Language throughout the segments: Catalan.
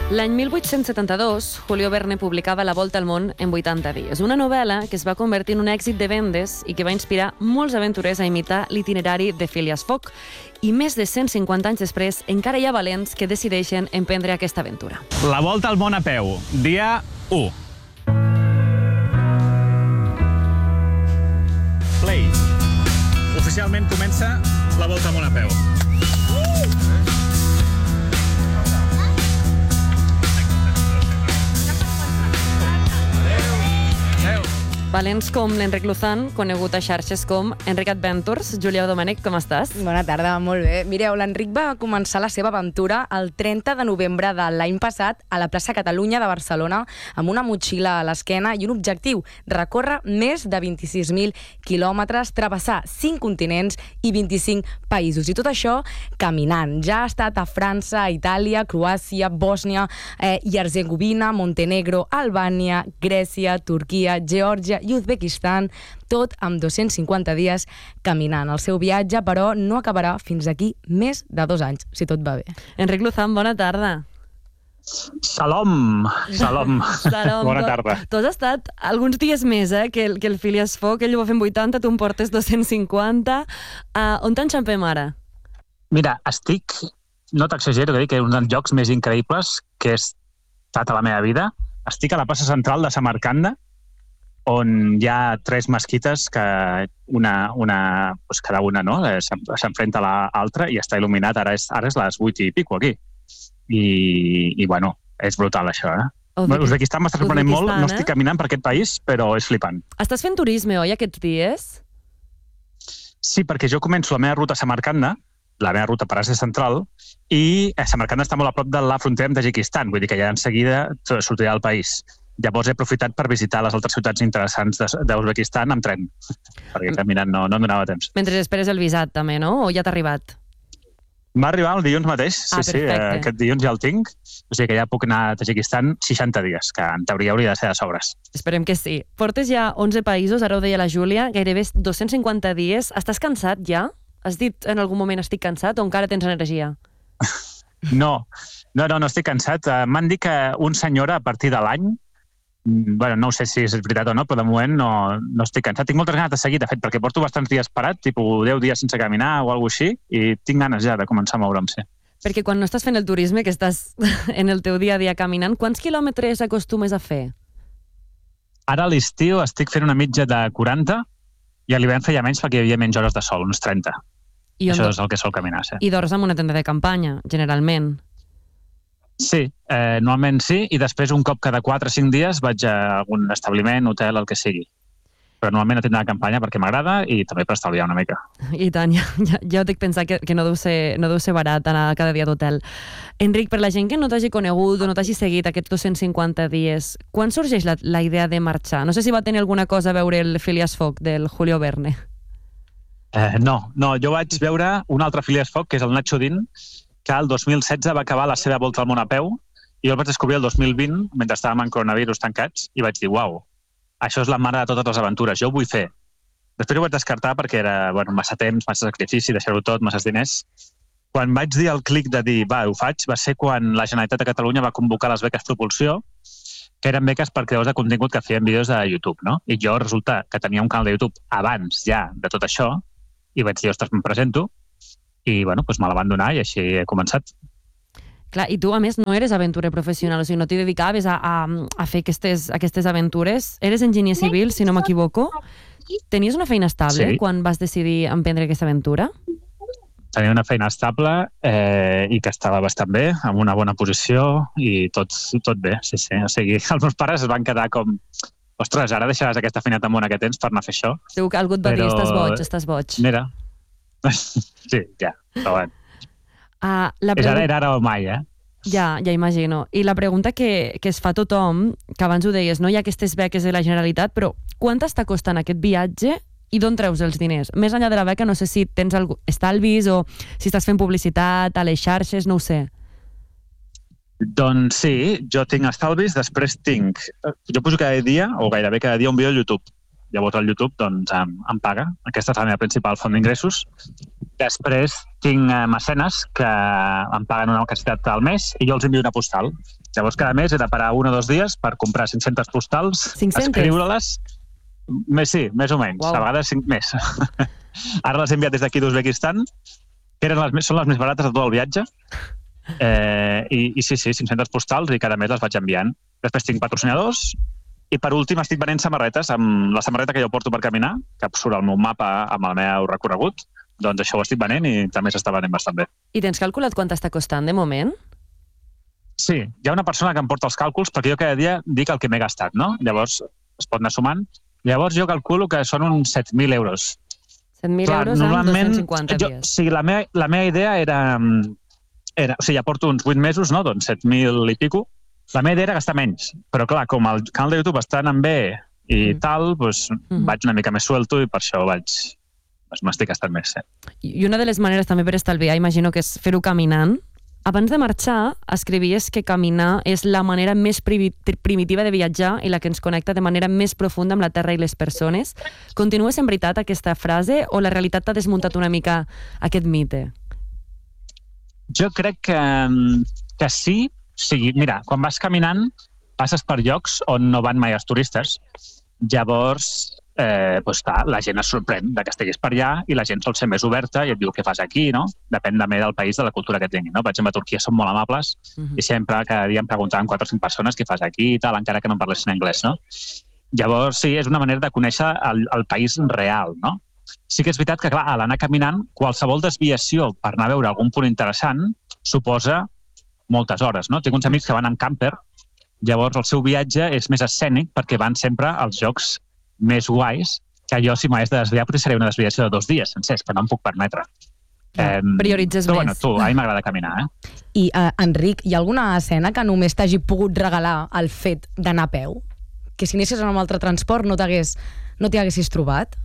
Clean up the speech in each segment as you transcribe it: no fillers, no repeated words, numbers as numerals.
L'any 1872, Julio Verne publicava La volta al món en 80 dies, una novel·la que es va convertir en un èxit de vendes i que va inspirar molts aventurers a imitar l'itinerari de Phileas Fogg. I més de 150 anys després, encara hi ha valents que decideixen emprendre aquesta aventura. La volta al món a peu, dia 1. Play. Oficialment comença la volta al món a peu. Valents com l'Enric Luzán, conegut a xarxes com Enric Adventures. Júlia Domènech, com estàs? Bona tarda, molt bé. Mireu, l'Enric va començar la seva aventura el 30 de novembre de l'any passat a la plaça Catalunya de Barcelona amb una motxilla a l'esquena i un objectiu, recórrer més de 26.000 quilòmetres, travessar 5 continents i 25 països. I tot això caminant. Ja ha estat a França, Itàlia, Croàcia, Bòsnia i Herzegovina, Montenegro, Albània, Grècia, Turquia, Geòrgia i Uzbekistan, tot amb 250 dies caminant. El seu viatge, però, no acabarà fins aquí més de 2 anys, si tot va bé. Enric Luzán, bona tarda. Salom. Bona tarda. Tu has estat alguns dies més que el Phileas Fogg, ell ho va fer en 80, tu en portes 250. On t'enxampem ara? Mira, no t'exagero, que és un dels llocs més increïbles que he estat a la meva vida. Estic a la plaça central de Samarcanda, on hi ha 3 mesquites que cada una s'enfrenta a l'altra i està il·luminat. Ara és les 8 i pico aquí. I bueno, és brutal això, Uzbekistan m'està sorprenent molt, no estic caminant per aquest país, però és flipant. Estàs fent turisme, oi, aquests dies? Sí, perquè jo començo la meva ruta a Samarcanda, la meva ruta per Àsia Central, i Samarcanda està molt a prop de la frontera amb Tajikistan, vull dir que ja en seguida sortirà del país. Llavors he aprofitat per visitar les altres ciutats interessants d'Uzbekistan amb tren, perquè caminant no em donava temps. Mentre esperes el visat, també, no? O ja t'ha arribat? Va arribar el dilluns mateix, sí, aquest dilluns ja el tinc, o sigui que ja puc anar a Tajikistan 60 dies, que en teoria hauria de ser de sobres. Esperem que sí. Portes ja 11 països, ara ho deia la Júlia, gairebé 250 dies. Estàs cansat ja? Has dit en algun moment estic cansat o encara tens energia? No estic cansat. M'han dit que un senyor a partir de l'any, no sé si és veritat o no, però de moment no estic cansat. Tinc moltes ganes de seguir, de fet, perquè porto bastants dies parat, tipus 10 dies sense caminar o alguna cosa així, i tinc ganes ja de començar a moure'm, sí. Perquè quan no estàs fent el turisme, que estàs en el teu dia a dia caminant, quants quilòmetres acostumes a fer? Ara a l'estiu estic fent una mitja de 40 i a l'hivern feia menys perquè hi havia menys hores de sol, uns 30. Això és el que sol caminar, sí. I dors amb una tenda de campanya, generalment? Sí, normalment sí, i després un cop cada 4 o 5 dies vaig a algun establiment, hotel, el que sigui. Però normalment a tenda de campanya perquè m'agrada i també per estalviar una mica. I tant, ja ho dic pensar que no deu ser barat anar cada dia d'hotel. Enric, per la gent que no t'hagi conegut o no t'hagi seguit aquests 250 dies, quan sorgeix la idea de marxar? No sé si va tenir alguna cosa a veure el Phileas Fogg del Julio Verne. No, jo vaig veure un altre Phileas Fogg, que és el Nacho Dean, que el 2016 va acabar la seva volta al món a peu, i jo el vaig descobrir el 2020, mentre estàvem en coronavirus tancats, i vaig dir, uau, això és la mare de totes les aventures, jo ho vull fer. Després ho vaig descartar perquè era massa temps, massa sacrifici, deixar-ho tot, massa diners. Quan vaig dir el clic de dir, ho faig, va ser quan la Generalitat de Catalunya va convocar les beques Propulsió, que eren beques per creadors de contingut que feien vídeos de YouTube, no? I jo resulta que tenia un canal de YouTube abans ja de tot això, i vaig dir, ostres, me'n presento, i me la van donar i així he començat. Clar, i tu, a més, no eres aventurer professional, o sigui, no t'hi dedicaves a fer aquestes aventures. Eres enginyer civil, si no m'equivoco. Tenies una feina estable quan vas decidir emprendre aquesta aventura? Tenia una feina estable i que estava bastant bé, amb una bona posició i tot bé, sí. O sigui, els meus pares es van quedar com ostres, ara deixaràs aquesta feina tan bona que tens per anar a fer això? Segur que algú et va dir, estàs boig. Mira, sí, ja, però bueno. Era ara o mai, Ja imagino. I la pregunta que es fa tothom, que abans ho deies, no? Hi ha aquestes beques de la Generalitat, però quant t'està costant aquest viatge i d'on treus els diners? Més enllà de la beca, no sé si tens estalvis o si estàs fent publicitat a les xarxes, no ho sé. Doncs sí, jo tinc estalvis, després jo poso cada dia, o gairebé cada dia, un vídeo a YouTube Llavors el YouTube doncs, em paga. Aquesta és la meva principal font d'ingressos. Després tinc mecenes que em paguen una quantitat al mes i jo els envio una postal. Llavors cada mes he de parar 1 o 2 dies per comprar 500 postals, 500? escriure-les. Sí, més o menys. Uau. A vegades 5 més. Ara les he enviat des d'aquí d'Uzbekistan, que són les més barates de tot el viatge. I sí, 500 postals i cada mes les vaig enviant. Després tinc patrocinadors i per últim estic venent samarretes. Amb la samarreta que jo porto per caminar, que surt al meu mapa amb el meu recorregut, doncs això ho estic venent i també s'està venent bastant bé. I tens calculat quant t'està costant de moment? Sí, hi ha una persona que em porta els càlculs perquè jo cada dia dic el que m'he gastat, no? Llavors es pot anar sumant. Llavors jo calculo que són uns 7.000 euros. 7.000 euros en 250 dies. Sí, la meva idea era... O sigui, ja porto uns 8 mesos, no? Doncs 7.000 i pico. La meva idea era gastar menys. Però clar, com el canal de YouTube està anant bé i tal, doncs vaig una mica més suelto i per això m'estic gastant més. I una de les maneres també per estalviar, imagino que és fer-ho caminant. Abans de marxar, escrivies que caminar és la manera més primitiva de viatjar i la que ens connecta de manera més profunda amb la terra i les persones. Continues en veritat aquesta frase o la realitat t'ha desmuntat una mica aquest mite? Jo crec que sí. O sigui, mira, quan vas caminant passes per llocs on no van mai els turistes. Llavors, la gent es sorprèn que estiguis per allà i la gent sol ser més oberta i et diu què fas aquí, no? Depèn també del país, de la cultura que tinguin, no? Per exemple, a Turquia són molt amables i sempre cada dia em preguntaven 4 o 5 persones què fas aquí i tal, encara que no parlessin anglès, no? Llavors, sí, és una manera de conèixer el país real, no? Sí que és veritat que, clar, a l'anar caminant, qualsevol desviació per anar a veure algun punt interessant suposa moltes hores, no? Tinc uns amics que van en camper, llavors el seu viatge és més escènic perquè van sempre als llocs més guais, que jo, si m'hagués de desviar, potser seria una desviació de 2 dies sencers, que no em puc permetre. Prioritzes però, més. Bueno, a mi m'agrada caminar, I, Enric, hi ha alguna escena que només t'hagi pogut regalar el fet d'anar a peu? Que si anessis en un altre transport no t'hi haguessis trobat?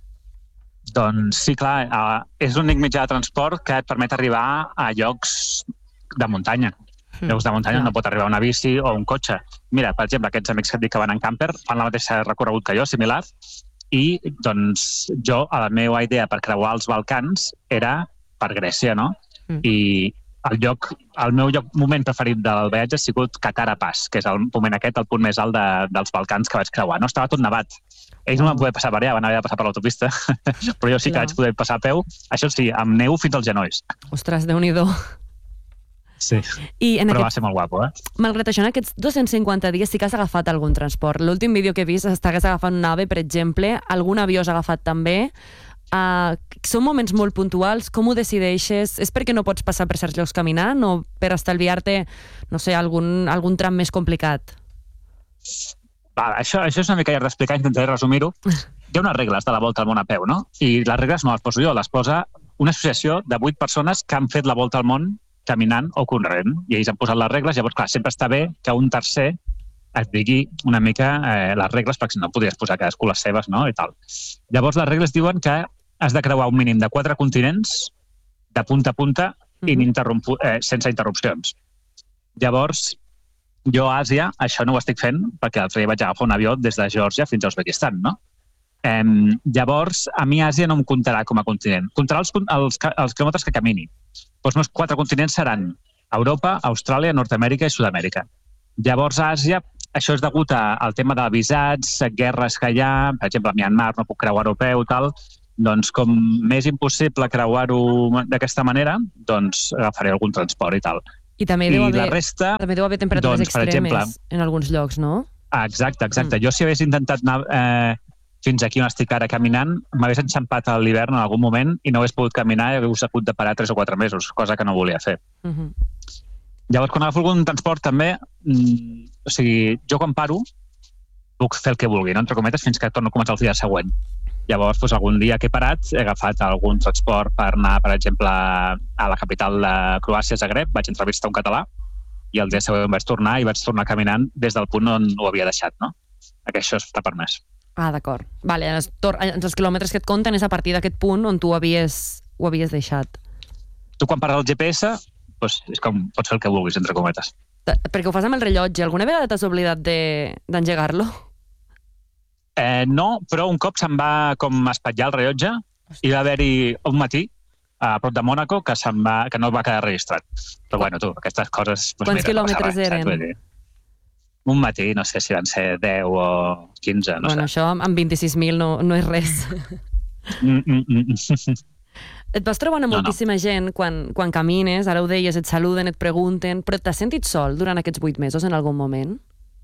Doncs sí, clar, és l'únic mitjà de transport que et permet arribar a llocs de muntanya. Llocs de muntanya no pot arribar una bici o un cotxe. Mira, per exemple, aquests amics que et dic que van en camper fan la mateixa recorregut que jo, similar, i doncs jo, la meva idea per creuar els Balcans era per Grècia, no? I el meu moment preferit del viatge ha sigut Katara Pass, que és el moment aquest, el punt més alt dels Balcans que vaig creuar. No estava tot nevat. Ells no van poder passar per allà, van haver de passar per l'autopista, però jo sí que vaig poder passar a peu, això sí, amb neu fins als genolls. Ostres, Déu-n'hi-do. Sí, però va ser molt guapo, Malgrat això, en aquests 250 dies sí que has agafat algun transport. L'últim vídeo que he vist estàs agafant un AVE, per exemple, algun avió has agafat també. Són moments molt puntuals, com ho decideixes? És perquè no pots passar per certs llocs caminant o per estalviar-te, no sé, algun tram més complicat? Això és una mica llarg d'explicar, intentaré resumir-ho. Hi ha unes regles de la volta al món a peu, no? I les regles no les poso jo, les posa una associació de 8 persones que han fet la volta al món caminant o corrent, i ells han posat les regles. Llavors, clar, sempre està bé que un tercer et digui una mica les regles, perquè si no podries posar cadascú les seves, no? I tal. Llavors, les regles diuen que has de creuar un mínim de 4 continents de punta a punta sense interrupcions. Llavors, jo a Àsia això no ho estic fent perquè l'altre dia vaig agafar un avió des de Geòrgia fins a Uzbekistan, no? Llavors, a mi Àsia no em comptarà com a continent. Comptarà els quilòmetres que camini. Els meus 4 continents seran Europa, Austràlia, Nord-amèrica i Sud-amèrica. Llavors, a Àsia, això és degut al tema de visats, guerres que hi ha, per exemple, a Myanmar no puc creuar europeu, tal, doncs com m'és impossible creuar-ho d'aquesta manera, doncs agafaré algun transport i tal. I també deu haver temperatures extremes en alguns llocs, no? Exacte. Jo si hagués intentat anar fins aquí on estic ara caminant, m'hagués enxampat a l'hivern en algun moment i no hagués pogut caminar i hagués hagut de parar 3 o 4 mesos, cosa que no volia fer. Llavors, quan agafo algun transport també, o sigui, jo quan paro puc fer el que vulgui, no? Entre cometes, fins que torno a començar el dia següent. Llavors, doncs, algun dia que he parat, he agafat algun transport per anar, per exemple, a la capital de Croàcia, Zagreb, vaig entrevistar un català i el dia següent vaig tornar i vaig tornar caminant des del punt on ho havia deixat, no? Que això està permès. D'acord. Vale, els quilòmetres que et compten és a partir d'aquest punt on tu ho havies deixat. Tu quan pares el GPS, doncs és com pots fer el que vulguis, entre cometes. Perquè ho fas amb el rellotge. Alguna vegada t'has oblidat d'engegar-lo? No, però un cop se'm va com espatllar el rellotge i va haver-hi un matí a prop de Mònaco que no va quedar registrat. Però bueno, tu, aquestes coses... Quants quilòmetres eren? Un matí, no sé si van ser 10 o 15, no sé. Bueno, això amb 26.000 no és res. Et vas trobar amb moltíssima gent quan camines, ara ho deies, et saluden, et pregunten, però t'has sentit sol durant aquests 8 mesos en algun moment?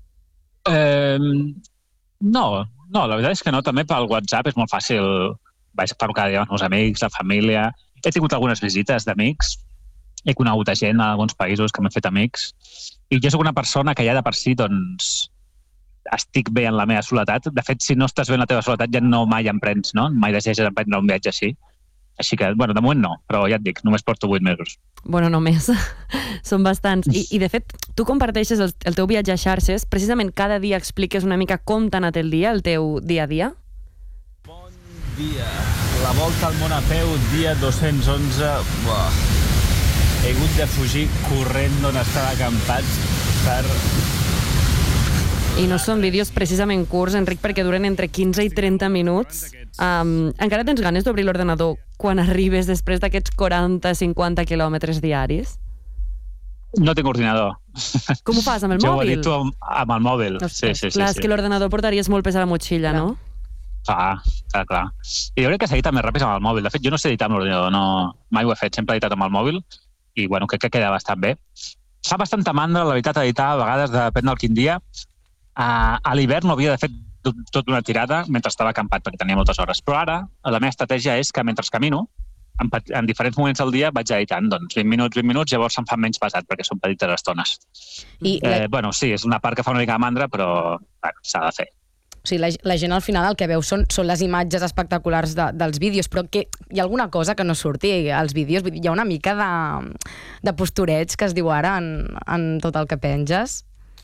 No, la veritat és que no. També pel WhatsApp és molt fàcil. Vaig parlar cada dia amb els meus amics, la família. He tingut algunes visites d'amics. He conegut a gent a alguns països que m'he fet amics. I jo soc una persona que ja de per si, doncs, estic bé en la meva soledat. De fet, si no estàs bé en la teva soledat, ja no mai emprens, no? Mai decideixes emprendre un viatge així. Així que, bueno, de moment no, però ja et dic, només porto 8 mesos. Bueno, només. Són bastants. I de fet, tu comparteixes el teu viatge a xarxes, precisament cada dia expliques una mica com t'ha anat el dia, el teu dia a dia? Bon dia. La volta al món a peu, dia 211. Buah. He hagut de fugir corrent d'on estava acampat per... I no són vídeos precisament curts, Enric, perquè duren entre 15 i 30 minuts. Encara tens ganes d'obrir l'ordenador quan arribes després d'aquests 40-50 quilòmetres diaris? No tinc ordinador. Com ho fas, amb el mòbil? Jo ho edito amb el mòbil. Ostres, sí. És que l'ordenador portaries molt pes a la motxilla, no? Clar. I jo crec que s'edita més ràpid amb el mòbil. De fet, jo no sé editar amb l'ordinador, mai ho he fet, sempre he editat amb el mòbil i bueno, crec que queda bastant bé. Fa bastanta mandra, la veritat, editar, a vegades depèn del quin dia. A l'hivern no havia de fer tot una tirada mentre estava acampat, perquè tenia moltes hores. Però ara, la meva estratègia és que mentre camino, en diferents moments del dia vaig editant, doncs 20 minuts, llavors se'm fa menys pesat, perquè són petites estones. Bueno, sí, és una part que fa una mica de mandra, però s'ha de fer. O sigui, la gent al final el que veu són les imatges espectaculars dels vídeos, però que hi ha alguna cosa que no surti als vídeos? Hi ha una mica de postureig que es diu ara en tot el que penges?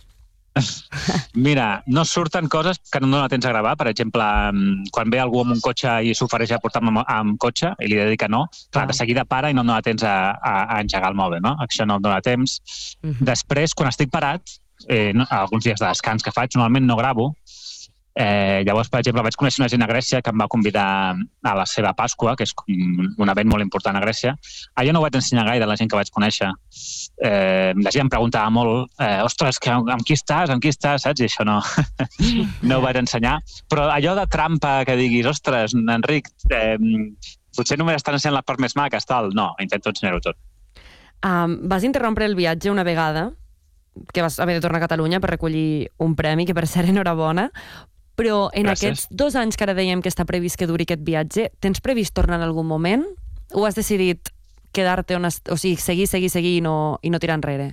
Mira, no surten coses que no em dóna temps a gravar. Per exemple, quan ve algú amb un cotxe i s'ofereix a portar-me amb cotxe i li he de dir que no, clar, de seguida para i no em dóna temps a engegar el mòbil, no? Això no em dóna temps. Després, quan estic parat, alguns dies de descans que faig, normalment no gravo. Llavors, per exemple, vaig conèixer una gent a Grècia que em va convidar a la seva Pasqua, que és un event molt important a Grècia. Allò no ho vaig ensenyar gaire a la gent que vaig conèixer. La gent em preguntava molt, ostres, amb qui estàs, saps? I això no ho vaig ensenyar. Però allò de trampa que diguis, ostres, Enric, potser només estan ensenyant la part més maca, tal. No, intento ensenyar-ho tot. Vas interrompre el viatge una vegada, que vas haver de tornar a Catalunya per recollir un premi, que per cert, enhorabona. Però en aquests 2 anys que ara dèiem que està previst que duri aquest viatge, tens previst tornar en algun moment? O has decidit quedar-te o sigui, seguir i no tirar enrere?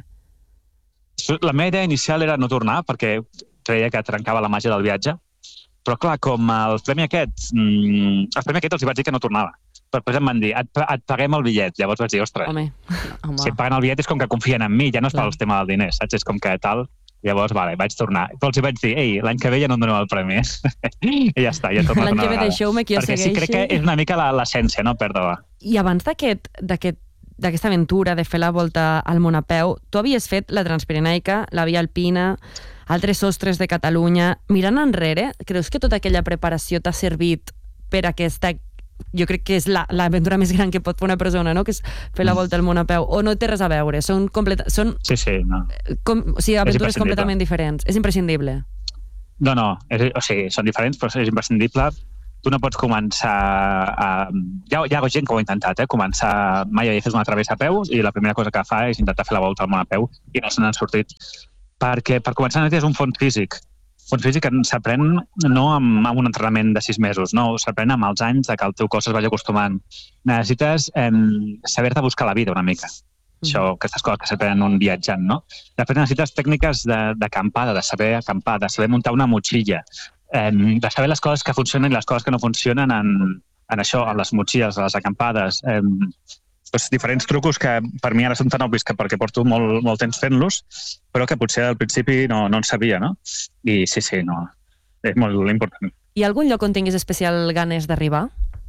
La meva idea inicial era no tornar, perquè creia que trencava la màgia del viatge. Però clar, com el premi aquest els hi vaig dir que no tornava. Però després em van dir, et paguem el bitllet. Llavors vaig dir, ostres, si et paguen el bitllet és com que confien en mi, ja no és pel tema del diner, saps? És com que tal... Llavors, vaig tornar. Però els hi vaig dir, l'any que ve ja no em doneu el premi. I ja està, ja he tornat una vegada. L'any que ve deixeu-me que jo segueixi. Perquè sí, crec que és una mica l'essència, no perdre-la. I abans d'aquesta aventura de fer la volta al món a peu, tu havies fet la Transpirenaica, la Via Alpina, altres sostres de Catalunya. Mirant enrere, creus que tota aquella preparació t'ha servit per aquesta... Jo crec que és l'aventura més gran que pot fer una persona, no? Que és fer la volta al món a peu. O no té res a veure? Sí, no. O sigui, aventures completament diferents. És imprescindible. No, o sigui, són diferents, però és imprescindible. Tu no pots començar a... Hi ha gent que ho ha intentat, començar... Mai havia fet una travessa a peu i la primera cosa que fa és intentar fer la volta al món a peu i no se n'han sortit. Perquè, per començar, és un fons físic. Fons físic s'aprèn no amb un entrenament de 6 mesos, no, s'aprèn amb els anys que el teu cos es vagi acostumant. Necessites saber-te buscar la vida una mica. Això, aquestes coses que s'aprenen un viatjant, no? Després necessites tècniques d'acampada, de saber acampar, de saber muntar una motxilla, de saber les coses que funcionen i les coses que no funcionen en això, en les motxilles, a les acampades. Diferents trucos que per mi ara són tan obvis perquè porto molt temps fent-los, però que potser al principi no en sabia, no? I sí, no, és molt important. Hi ha algun lloc on tinguis especial ganes d'arribar?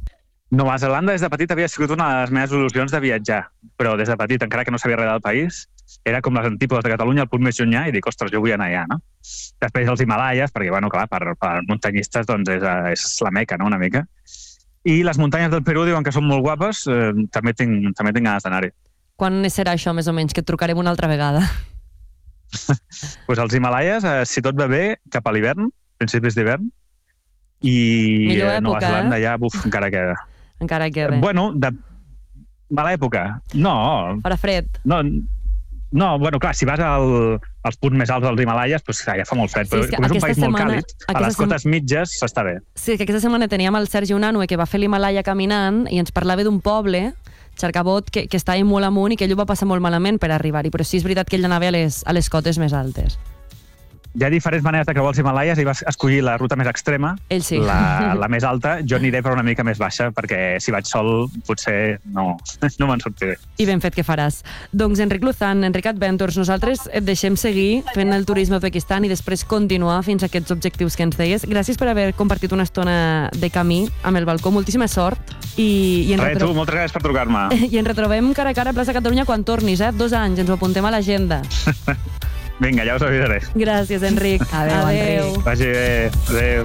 Nova Zelanda des de petit havia sigut una de les meves il·lusions de viatjar, però des de petit, encara que no sabia res del país, era com les antípodes de Catalunya, el punt més llunyà, i dic, ostres, jo vull anar allà, no? Després els Himalaies, perquè, bueno, clar, per muntanyistes doncs és la meca, no?, una mica. I les muntanyes del Perú diuen que són molt guapes, també tinc ganes d'anar-hi. Quan serà això, més o menys, que et trucarem una altra vegada? Pues els Himalaies, si tot va bé, cap a l'hivern, principis d'hivern, i millor època, Nova Zelanda ja, encara queda. Encara queda. Bueno, de mala època? No. Farà fred? No, bueno, clar, si vas als punts més alts dels Himalaies, doncs ja fa molt fred, però com és un país molt càlid, a les cotes mitges s'està bé. Sí, que aquesta setmana teníem el Sergi Unanue, que va fer l'Himalaya caminant, i ens parlava d'un poble, Xarcabot, que estava molt amunt i que ell ho va passar molt malament per arribar-hi, però sí és veritat que ell anava a les cotes més altes. Hi ha diferents maneres de creuar els Himalaies i vas escollir la ruta més extrema, ell sí. La més alta. Jo aniré per una mica més baixa, perquè si vaig sol potser no me'n sortiré. I ben fet que faràs. Doncs Enric Luzán, Enric Adventures, nosaltres et deixem seguir fent el turisme a Uzbekistan i després continuar fins a aquests objectius que ens deies. Gràcies per haver compartit una estona de camí amb el balcó. Moltíssima sort. Tu, moltes gràcies per trucar-me. I ens retrobem cara a cara a Plaça Catalunya quan tornis, 2 anys, ens ho apuntem a l'agenda. Vinga, ja us avisaré. Gràcies, Enric. Adéu. Enric. Vagi bé. Adéu.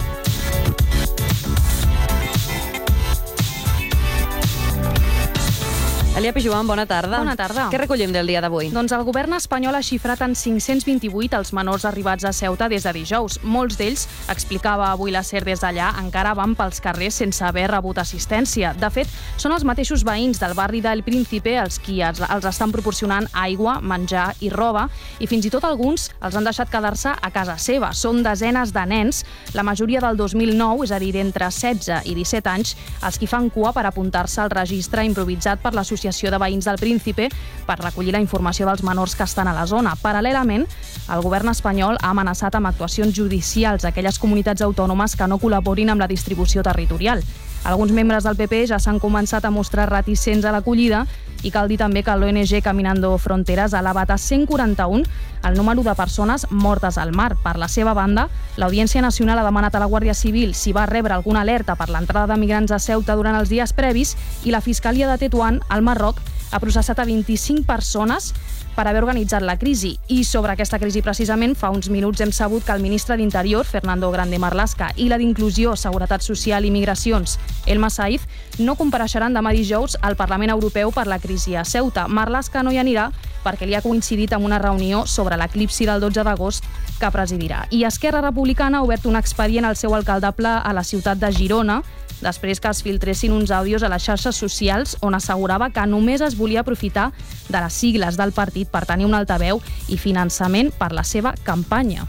Elia Pijuan, bona tarda. Bona tarda. Què recollim del dia d'avui? Doncs el govern espanyol ha xifrat en 528 els menors arribats a Ceuta des de dijous. Molts d'ells, explicava avui la SER des d'allà, encara van pels carrers sense haver rebut assistència. De fet, són els mateixos veïns del barri del Príncipe els qui els estan proporcionant aigua, menjar i roba, i fins i tot alguns els han deixat quedar-se a casa seva. Són desenes de nens, la majoria del 2009, és a dir, d'entre 16 i 17 anys, els qui fan cua per apuntar-se al registre improvisat per l'Associació de Veïns del Príncipe per recollir la informació dels menors que estan a la zona. Paral·lelament, el govern espanyol ha amenaçat amb actuacions judicials a aquelles comunitats autònomes que no col·laborin amb la distribució territorial. Alguns membres del PP ja s'han començat a mostrar reticents a l'acollida i cal dir també que l'ONG Caminando Fronteras ha elevat a 141 el número de persones mortes al mar. Per la seva banda, l'Audiència Nacional ha demanat a la Guàrdia Civil si va rebre alguna alerta per l'entrada de migrants a Ceuta durant els dies previs i la Fiscalia de Tetuan, al Marroc, ha processat a 25 persones per haver organitzat la crisi. I sobre aquesta crisi, precisament, fa uns minuts hem sabut que el ministre d'Interior, Fernando Grande Marlaska, i la d'Inclusió, Seguretat Social i Migracions, Elma Saiz, no compareixeran demà dijous al Parlament Europeu per la crisi a Ceuta. Marlaska no hi anirà perquè li ha coincidit amb una reunió sobre l'eclipsi del 12 d'agost que presidirà. I Esquerra Republicana ha obert un expedient al seu alcaldable a la ciutat de Girona, després que es filtressin uns àudios a les xarxes socials on assegurava que només es volia aprofitar de les sigles del partit per tenir un altaveu i finançament per la seva campanya.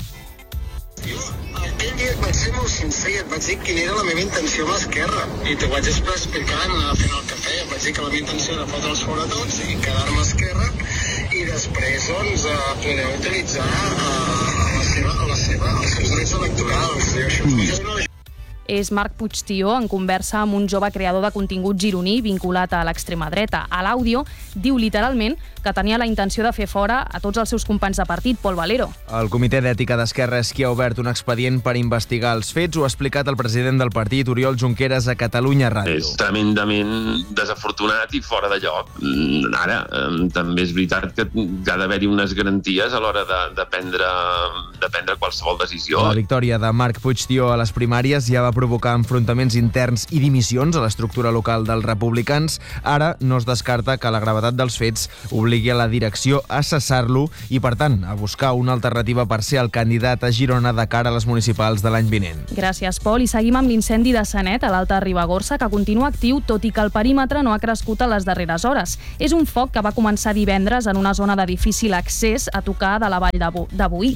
Aquell dia vaig ser molt sincer i et vaig dir quina era la meva intenció amb l'Esquerra. I t'ho vaig explicar anar fent el cafè. Em vaig dir que la meva intenció era fotre'ls fora tots i quedar-me a Esquerra i després doncs, poder utilitzar els seus drets electorals. És Marc Puigtió en conversa amb un jove creador de contingut gironí vinculat a l'extrema dreta. A l'àudio diu literalment que tenia la intenció de fer fora a tots els seus companys de partit, Pol Valero. El Comitè d'Ètica d'Esquerra és qui ha obert un expedient per investigar els fets. Ho ha explicat el president del partit, Oriol Junqueras, a Catalunya Ràdio. És tremendament desafortunat i fora de lloc. Ara, també és veritat que ha d'haver-hi unes garanties a l'hora de prendre qualsevol decisió. La victòria de Marc Puigtió a les primàries ja va provocar enfrontaments interns i dimissions a l'estructura local dels republicans. Ara no es descarta que la gravetat dels fets obligui a la direcció a cessar-lo i, per tant, a buscar una alternativa per ser el candidat a Girona de cara a les municipals de l'any vinent. Gràcies, Pol. I seguim amb l'incendi de Sanet, a l'Alta Ribagorça, que continua actiu, tot i que el perímetre no ha crescut a les darreres hores. És un foc que va començar divendres en una zona de difícil accés a tocar de la vall de Boí.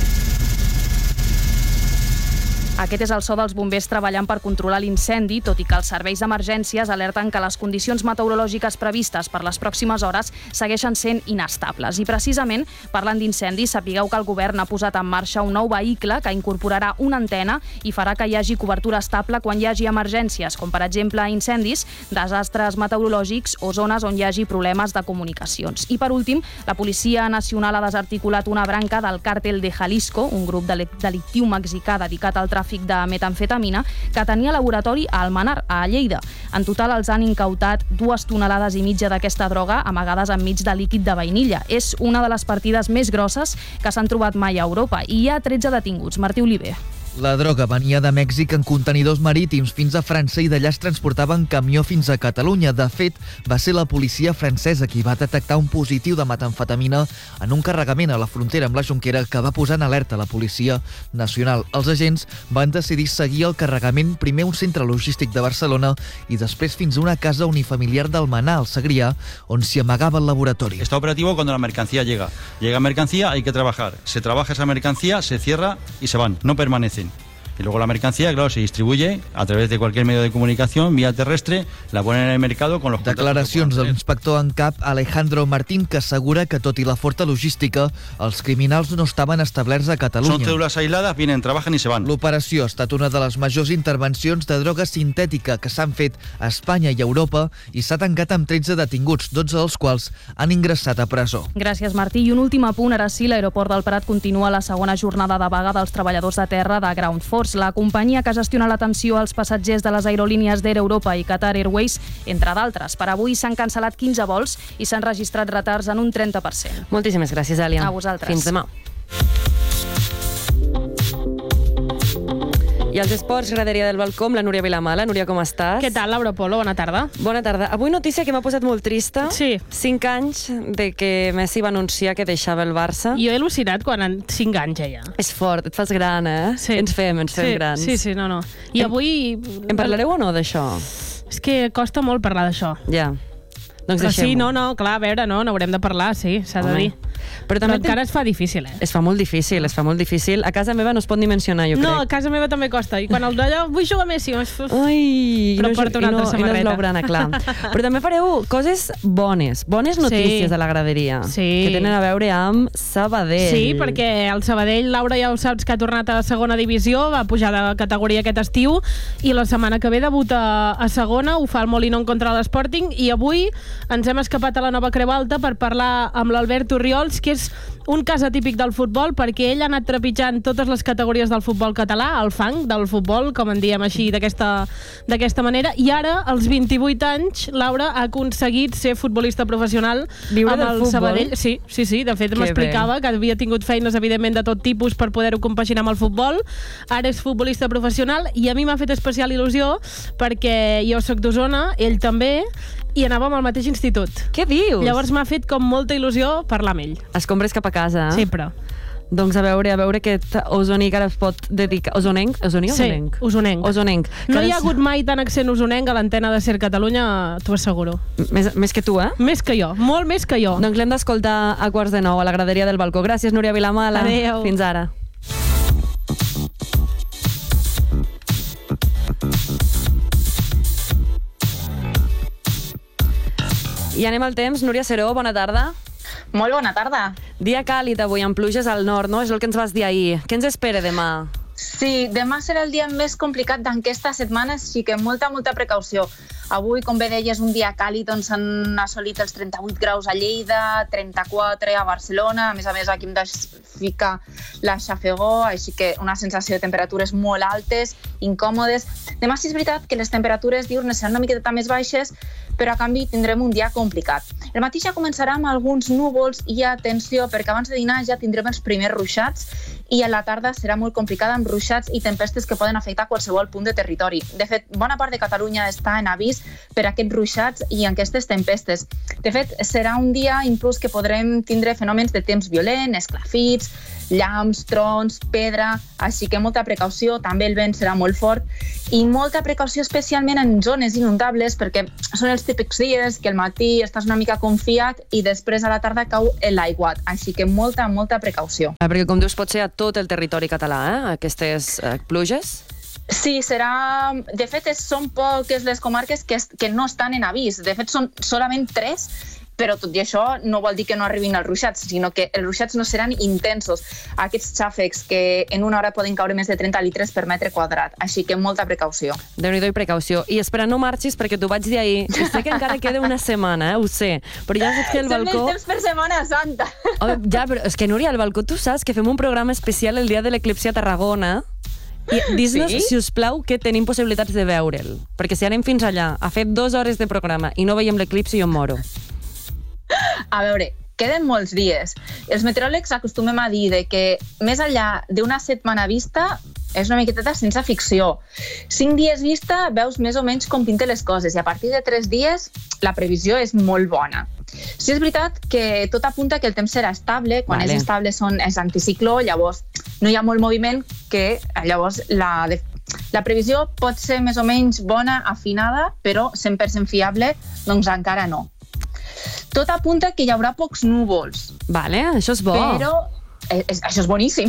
Aquest és el so dels bombers treballant per controlar l'incendi, tot i que els serveis d'emergències alerten que les condicions meteorològiques previstes per les pròximes hores segueixen sent inestables. I precisament, parlant d'incendis, sapigueu que el govern ha posat en marxa un nou vehicle que incorporarà una antena i farà que hi hagi cobertura estable quan hi hagi emergències, com per exemple incendis, desastres meteorològics o zones on hi hagi problemes de comunicacions. I per últim, la Policia Nacional ha desarticulat una branca del Càrtel de Jalisco, un grup delictiu mexicà dedicat al tràfic tràfic de metamfetamina que tenia laboratori a Almenar, a Lleida. En total els han incautat 2,5 tonelades d'aquesta droga amagades enmig de líquid de vainilla. És una de les partides més grosses que s'han trobat mai a Europa i hi ha 13 detinguts. Martí Oliver. La droga venia de Mèxic en contenidors marítims fins a França i d'allà es transportava en camió fins a Catalunya. De fet, va ser la policia francesa qui va detectar un positiu de metamfetamina en un carregament a la frontera amb la Jonquera que va posar en alerta la Policia Nacional. Els agents van decidir seguir el carregament primer a un centre logístic de Barcelona i després fins a una casa unifamiliar d'Almenar, al Segrià, on s'hi amagava el laboratori. Está operativo cuando la mercancía llega. Llega mercancía, hay que trabajar. Se trabaja esa mercancía, se cierra y se van, no permanecen. Y luego la mercancía, claro, se distribuye a través de cualquier medio de comunicación, vía terrestre, la ponen en el mercado con los... Declaracions de l'inspector en cap Alejandro Martín, que assegura que, tot i la forta logística, els criminals no estaven establerts a Catalunya. Son cédulas aisladas, vienen, trabajan y se van. L'operació ha estat una de les majors intervencions de droga sintètica que s'han fet a Espanya i a Europa i s'ha tancat amb 13 detinguts, 12 dels quals han ingressat a presó. Gràcies, Martí. I un últim apunt, ara sí, l'aeroport del Prat continua la segona jornada de vaga dels treballadors de terra de Ground Force. La companyia que gestiona l'atenció als passatgers de les aerolínies d'Air Europa i Qatar Airways, entre d'altres. Per avui s'han cancel·lat 15 vols i s'han registrat retards en un 30%. Moltíssimes gràcies, Èlia. A vosaltres. Fins demà. I als esports, graderia del balcó, amb la Núria Vilamala. Núria, com estàs? Què tal, Laura Polo? Bona tarda. Bona tarda. Avui notícia que m'ha posat molt trista. Sí. 5 anys de que Messi va anunciar que deixava el Barça. Jo he al·lucinat quan en 5 anys ja. És fort, et fas gran, eh? Sí. Ens fem grans. Sí, no. I avui... En parlareu o no, d'això? És que costa molt parlar d'això. Ja. Doncs però sí, deixem-ho. no, clar, a veure, no, n'haurem de parlar, sí, s'ha de dir. Però també encara es fa difícil, Es fa molt difícil, A casa meva no es pot ni mencionar, jo crec. No, a casa meva també costa. I quan el d'allò, vull jugar a Messi, Ui, però porta una altra samarreta. I no és l'obrana, clar. Però també fareu coses bones notícies a la graderia, que tenen a veure amb Sabadell. Sí, perquè el Sabadell, Laura, ja ho saps, que ha tornat a segona divisió, va pujar de categoria aquest estiu, i la setmana que ve debuta a segona, ho fa el Molinón contra l'Sporting, i avui ens hem escapat a la Nova Creu Alta per parlar amb l'Albert Orriols, que és un cas atípic del futbol, perquè ell ha anat trepitjant totes les categories del futbol català, el fang del futbol, com en diem així, d'aquesta manera, i ara, als 28 anys, Laura ha aconseguit ser futbolista professional Viure del futbol? Sabadell. Sí, de fet m'explicava que havia tingut feines, evidentment, de tot tipus per poder-ho compaginar amb el futbol. Ara és futbolista professional i a mi m'ha fet especial il·lusió perquè jo sóc d'Osona, ell també, i anàvem al mateix institut. Què dius? Llavors m'ha fet com molta il·lusió parlar amb ell. Escombres cap a casa, eh? Sempre. Doncs a veure aquest osonic ara es pot dedicar... Osonenc? Osonic o osonenc? Sí, osonenc. Osonenc. No hi ha hagut mai tant accent osonenc a l'antena de Ser Catalunya, t'ho asseguro. Més que tu, eh? Més que jo, molt més que jo. Doncs l'hem d'escoltar a 8:45 a la graderia del balcó. Gràcies, Núria Vilamala. Adéu. Fins ara. I anem al temps. Núria Seró, bona tarda. Molt bona tarda. Dia càlid avui, amb pluges al nord, no? És el que ens vas dir ahir. Què ens espera demà? Sí, demà serà el dia més complicat d'aquesta setmana, així que molta precaució. Avui, com bé deies, un dia càlid on s'han assolit els 38 graus a Lleida, 34 a Barcelona, a més, aquí em fica la xafegó, així que una sensació de temperatures molt altes, incòmodes. Demà sí és veritat que les temperatures diurnes seran una miqueta més baixes, però a canvi tindrem un dia complicat. El matí ja començarà amb alguns núvols i atenció, perquè abans de dinar ja tindrem els primers ruixats i a la tarda serà molt complicada amb ruixats i tempestes que poden afectar qualsevol punt de territori. De fet, bona part de Catalunya està en avís per aquests ruixats i aquestes tempestes. De fet, serà un dia inclús que podrem tindre fenòmens de temps violent, esclafits, llamps, trons, pedra, així que molta precaució, també el vent serà molt fort i molta precaució especialment en zones inundables perquè són els típics dies que al matí estàs una mica confiat i després a la tarda cau l'aiguat, així que molta precaució. Perquè com dius pot ser a tot el territori català, aquestes pluges? Sí, serà... De fet, són poques les comarques que no estan en avís. De fet, són solament 3, però tot i això no vol dir que no arribin els ruixats, sinó que els ruixats no seran intensos. Aquests xàfecs que en una hora poden caure més de 30 litres per metre quadrat. Així que molta precaució. Déu-n'hi-do i precaució. I espera, no marxis, perquè t'ho vaig dir ahir. I sé que encara queda una setmana, ho sé. Però ja saps que el balcó... Són més temps per Setmana Santa. Ja, però és que, Núria, al balcó tu saps que fem un programa especial el dia de l'eclipsi a Tarragona I dis-nos, si us plau, que tenim possibilitats de veure'l. Perquè si anem fins allà, ha fet 2 hores de programa i no veiem l'eclipsi, jo em moro. A veure, queden molts dies. Els meteoròlegs acostumem a dir que més enllà d'una setmana vista és una miqueta sense ficció. 5 dies vista veus més o menys com pinten les coses i a partir de 3 dies la previsió és molt bona. Sí, és veritat que tot apunta que el temps serà estable. Quan és estable és anticicló, llavors no hi ha molt moviment, que llavors la previsió pot ser més o menys bona, afinada, però 100% fiable, doncs encara no. Tot apunta que hi haurà pocs núvols. Vale, això és bo. Però això és boníssim.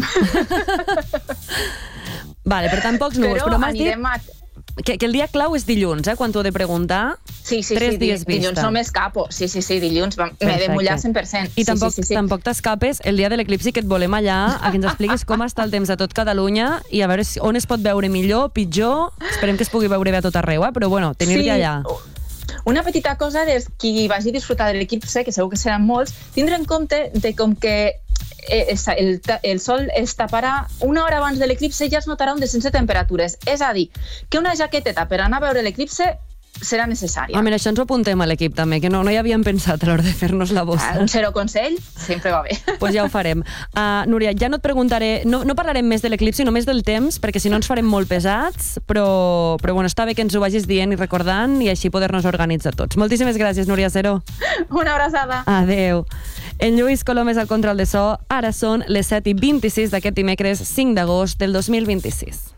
Vale, per tant, pocs núvols. Però m'has dit que el dia clau és dilluns, quan t'ho he de preguntar. Sí, 3 dies vista. Dilluns no m'escapo. Sí, dilluns m'he de mullar 100%. I tampoc t'escapes el dia de l'eclipsi, que et volem allà, a que ens expliquis com està el temps a tot Catalunya i a veure on es pot veure millor, pitjor. Esperem que es pugui veure bé a tot arreu, però bueno, tenir-te allà. Una petita cosa és qui vagi a disfrutar de l'eclipsi, que segur que seran molts, tindre en compte de com que el sol es taparà una hora abans de l'eclipsi i ja es notarà un descens de temperatures. És a dir, que una jaqueteta per anar a veure l'eclipsi serà necessària. Mira, això ens ho apuntem a l'equip també, que no hi havíem pensat a l'hora de fer-nos la bossa. Un zero consell sempre va bé. Doncs ja ho farem. Núria, ja no et preguntaré, no parlarem més de l'eclipsi, només del temps, perquè si no ens farem molt pesats, però bueno, està bé que ens ho vagis dient i recordant i així poder-nos organitzar tots. Moltíssimes gràcies, Núria Cero. Una abraçada. Adeu. En Lluís Colom és al control de so. Ara són les 7:26 d'aquest dimecres 5 d'agost del 2026.